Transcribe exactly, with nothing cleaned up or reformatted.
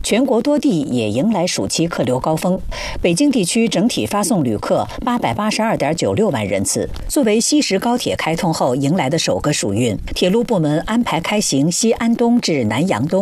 全国多地也迎来暑期客流高峰。北京地区整体发送旅客八百八十二点九六万人次。作为西石高铁开通后迎来的首个暑运，铁路部门安排开行西安东至南阳东、